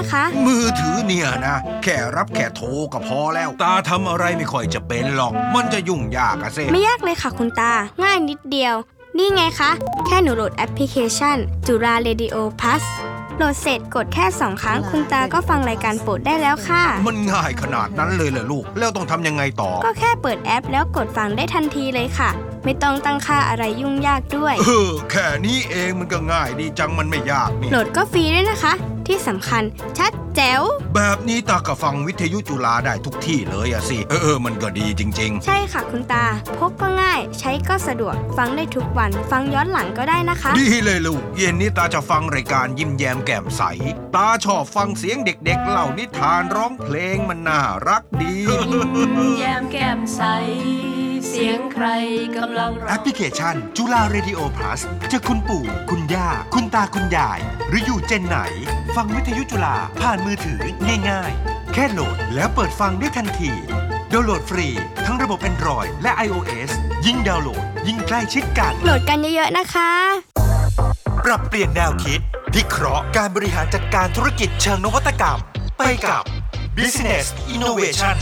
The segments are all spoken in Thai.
นะคะมือถือเนี่ยนะแค่รับแค่โทรก็พอแล้วตาทำอะไรไม่ค่อยจะเป็นหรอกมันจะยุ่งยากอะสิไม่ยากเลยค่ะคุณตาง่ายนิดเดียวนี่ไงคะแค่หนูโหลดแอปพลิเคชันจุฬาเรดิโอพลัสโหลดเสร็จกดแค่2 ครั้งคุณตาก็ฟังรายการโปรดได้แล้วค่ะมันง่ายขนาดนั้นเลยเหรอลูกแล้วต้องทำยังไงต่อก็แค่เปิดแอปแล้วกดฟังได้ทันทีเลยค่ะไม่ต้องตั้งค่าอะไรยุ่งยากด้วยแค่นี้เองมันก็ง่ายดีจังมันไม่ยากนี่โหลดก็ฟรีด้วยนะคะที่สำคัญชัดแจ๋วแบบนี้ตาก็ฟังวิทยุจุฬาได้ทุกที่เลยอะสิมันก็ดีจริงๆใช่ค่ะคุณตาพกก็ง่ายใช้ก็สะดวกฟังได้ทุกวันฟังย้อนหลังก็ได้นะคะดีเลยลูกเย็นนี้ตาจะฟังรายการยิ้มแย้มแก้มใสตาชอบฟังเสียงเด็กๆเล่านิทานร้องเพลงมันน่ารักดียิ้มแย้มแก้มใสเสียงใครกำลังแอปพลิเคชันจุฬาเรดิโอพลัสจะคุณปู่คุณย่าคุณตาคุณยายหรืออยู่เจนไหนฟังวิทยุจุฬาผ่านมือถือง่ายๆแค่โหลดแล้วเปิดฟังได้ทันทีดาวน์โหลดฟรีทั้งระบบ Android และ iOS ยิ่งดาวน์โหลดยิ่งใกล้ชิดกันโหลดกันเยอะๆนะคะปรับเปลี่ยนแนวคิดวิเคราะห์การบริหารจัดการธุรกิจเชิงนวัตกรรมไปกับ Business Innovation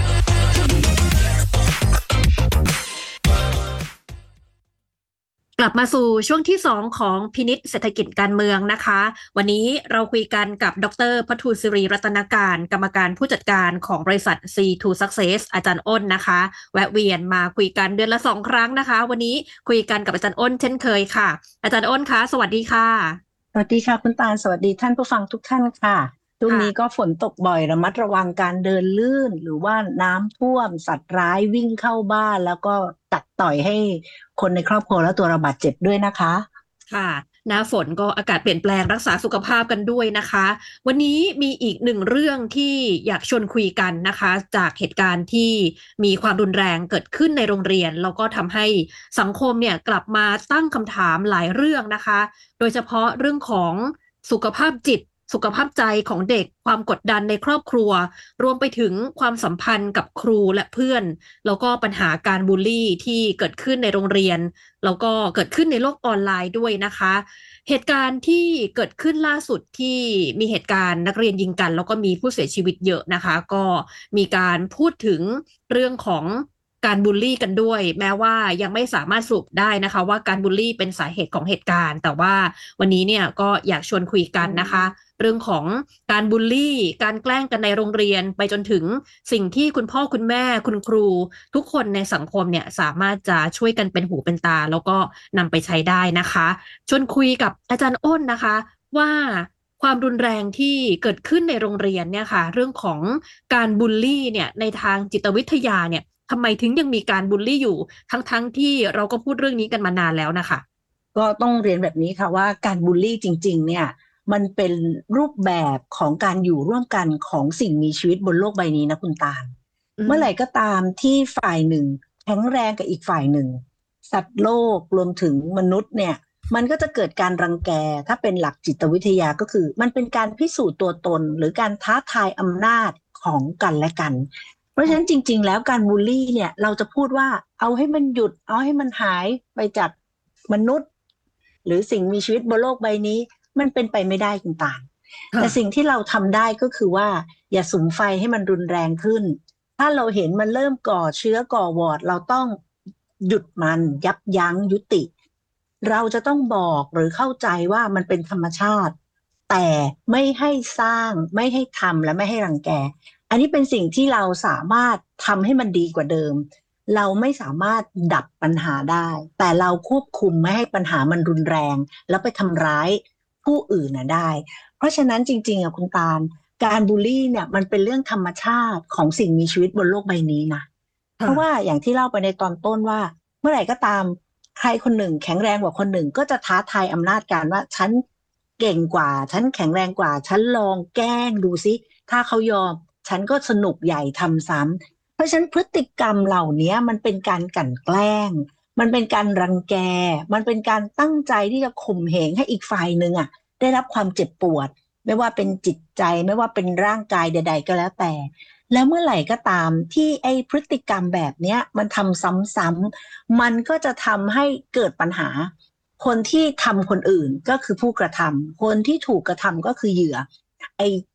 กลับมาสู่ช่วงที่2ของพินิจเศรษฐกิจการเมืองนะคะวันนี้เราคุยกันกับดร.ภัทูลศิริรัตนการกรรมการผู้จัดการของบริษัท C2 Success อาจารย์อ้นนะคะแวะเวียนมาคุยกันเดือนละ2 ครั้งนะคะวันนี้คุยกันกับอาจารย์อ้นเช่นเคยค่ะอาจารย์อ้นคะสวัสดีค่ะสวัสดีค่ะคุณตาลสวัสดีท่านผู้ฟังทุกท่านค่ะช่วงนี้ก็ฝนตกบ่อยระมัดระวังการเดินลื่นหรือว่าน้ำท่วมสัตว์ร้ายวิ่งเข้าบ้านแล้วก็กัดต่อยให้คนในครอบครัวและตัวเราบาดเจ็บด้วยนะคะค่ะหน้าฝนก็อากาศเปลี่ยนแปลงรักษาสุขภาพกันด้วยนะคะวันนี้มีอีกหนึ่งเรื่องที่อยากชวนคุยกันนะคะจากเหตุการณ์ที่มีความรุนแรงเกิดขึ้นในโรงเรียนแล้วก็ทำให้สังคมเนี่ยกลับมาตั้งคำถามหลายเรื่องนะคะโดยเฉพาะเรื่องของสุขภาพจิตสุขภาพใจของเด็กความกดดันในครอบครัวรวมไปถึงความสัมพันธ์กับครูและเพื่อนแล้วก็ปัญหาการบูลลี่ที่เกิดขึ้นในโรงเรียนแล้วก็เกิดขึ้นในโลกออนไลน์ด้วยนะคะเหตุการณ์ที่เกิดขึ้นล่าสุดที่มีเหตุการณ์นักเรียนยิงกันแล้วก็มีผู้เสียชีวิตเยอะนะคะก็มีการพูดถึงเรื่องของการบูลลี่กันด้วยแม้ว่ายังไม่สามารถสรุปได้นะคะว่าการบูลลี่เป็นสาเหตุของเหตุการณ์แต่ว่าวันนี้เนี่ยก็อยากชวนคุยกันนะคะเรื่องของการบูลลี่การแกล้งกันในโรงเรียนไปจนถึงสิ่งที่คุณพ่อคุณแม่คุณครูทุกคนในสังคมเนี่ยสามารถจะช่วยกันเป็นหูเป็นตาแล้วก็นำไปใช้ได้นะคะชวนคุยกับอาจารย์อ้นนะคะว่าความรุนแรงที่เกิดขึ้นในโรงเรียนเนี่ยค่ะเรื่องของการบูลลี่เนี่ยในทางจิตวิทยาเนี่ยทำไมถึงยังมีการบูลลี่อยู่ทั้งที่เราก็พูดเรื่องนี้กันมานานแล้วนะคะก็ต้องเรียนแบบนี้ค่ะว่าการบูลลี่จริงๆเนี่ยมันเป็นรูปแบบของการอยู่ร่วมกันของสิ่งมีชีวิตบนโลกใบนี้นะคุณตาลเมื่อไหร่ก็ตามที่ฝ่ายหนึ่งแข็งแรงกับอีกฝ่ายหนึ่งสัตว์โลกรวมถึงมนุษย์เนี่ยมันก็จะเกิดการรังแกถ้าเป็นหลักจิตวิทยาก็คือมันเป็นการพิสูจน์ตัวตนหรือการท้าทายอำนาจของกันและกันเพราะฉะนั้นจริงๆแล้วการบูลลี่เนี่ยเราจะพูดว่าเอาให้มันหยุดเอาให้มันหายไปจากมนุษย์หรือสิ่งมีชีวิตบนโลกใบนี้มันเป็นไปไม่ได้คุณตาลแต่สิ่งที่เราทำได้ก็คือว่าอย่าสุมไฟให้มันรุนแรงขึ้นถ้าเราเห็นมันเริ่มก่อเชื้อก่อวอร์ดเราต้องหยุดมันยับยั้งยุติเราจะต้องบอกหรือเข้าใจว่ามันเป็นธรรมชาติแต่ไม่ให้สร้างไม่ให้ทำและไม่ให้รังแกอันนี้เป็นสิ่งที่เราสามารถทำให้มันดีกว่าเดิมเราไม่สามารถดับปัญหาได้แต่เราควบคุมไม่ให้ปัญหามันรุนแรงแล้วไปทำร้ายผู้อื่นได้เพราะฉะนั้นจริงๆคุณตาลการบูลลี่เนี่ยมันเป็นเรื่องธรรมชาติของสิ่งมีชีวิตบนโลกใบนี้นะเพราะว่าอย่างที่เล่าไปในตอนต้นว่าเมื่อไหร่ก็ตามใครคนหนึ่งแข็งแรงกว่าคนหนึ่งก็จะท้าทายอำนาจกันว่าฉันเก่งกว่าฉันแข็งแรงกว่าฉันลองแกล้งดูซิถ้าเขายอมฉันก็สนุกใหญ่ทำซ้ำเพราะฉะนั้นพฤติกรรมเหล่านี้มันเป็นการกลั่นแกล้งมันเป็นการรังแกมันเป็นการตั้งใจที่จะข่มเหงให้อีกฝ่ายหนึ่งได้รับความเจ็บปวดไม่ว่าเป็นจิตใจไม่ว่าเป็นร่างกายใดๆก็แล้วแต่แล้วเมื่อไหร่ก็ตามที่ไอ้พฤติกรรมแบบนี้มันทำซ้ำๆมันก็จะทำให้เกิดปัญหาคนที่ทำคนอื่นก็คือผู้กระทำคนที่ถูกกระทำก็คือเหยื่อไอ้